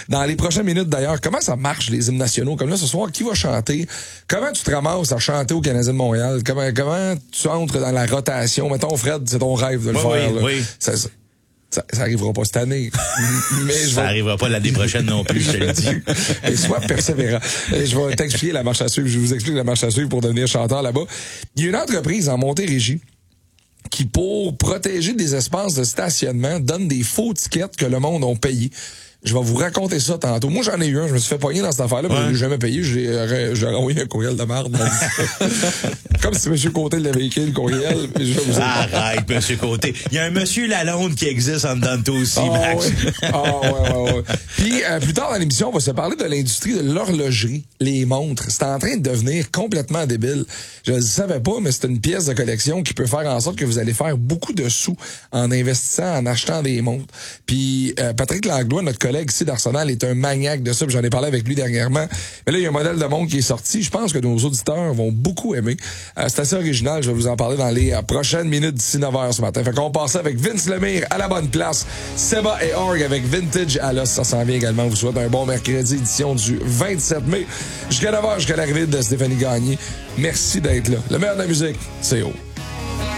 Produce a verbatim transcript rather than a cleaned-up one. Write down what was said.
dans les prochaines minutes d'ailleurs, comment ça marche les hymnes nationaux? Comme là, ce soir, qui va chanter? Comment tu te ramasses à chanter au Canadien de Montréal? Comment, comment tu entres dans la rotation? Mettons, Fred, c'est ton rêve de le oui, faire. Oui, là. oui. Ça, ça, ça, ça arrivera pas cette année. Mais je ça vais... arrivera pas l'année prochaine non plus, je te le dis. Et sois persévérant. Et je vais t'expliquer la marche à suivre. Je vous explique la marche à suivre pour devenir chanteur là-bas. Il y a une entreprise en Montérégie qui, pour protéger des espaces de stationnement, donne des faux tickets que le monde a payés. Je vais vous raconter ça tantôt. Moi, j'en ai eu un. Je me suis fait pogner dans cette affaire-là, mais ouais. je l'ai jamais payé. J'ai, j'ai envoyé un courriel de merde. Comme si M. Côté l'avait écrit, le courriel. Je vous Arrête, M. Côté. Il y a un M. Lalonde qui existe en dedans de toi aussi, oh, Max. Ouais. Oh, ouais, ouais, ouais. Puis, euh, plus tard dans l'émission, on va se parler de l'industrie de l'horlogerie, les montres. C'est en train de devenir complètement débile. Je ne le savais pas, mais c'est une pièce de collection qui peut faire en sorte que vous allez faire beaucoup de sous en investissant, en achetant des montres. Puis, euh, Patrick Langlois, notre collègue, ici d'Arsenal est un maniaque de ça, j'en ai parlé avec lui dernièrement. Mais là, il y a un modèle de montre qui est sorti. Je pense que nos auditeurs vont beaucoup aimer. Euh, c'est assez original. Je vais vous en parler dans les euh, prochaines minutes d'ici neuf heures ce matin. Fait qu'on passe avec Vince Lemire à la bonne place. Seba et Org avec Vintage à l'os. Ça s'en vient également. Je vous souhaite un bon mercredi, édition du vingt-sept mai. Jusqu'à neuf heures, jusqu'à l'arrivée de Stéphanie Gagné. Merci d'être là. Le meilleur de la musique, c'est haut.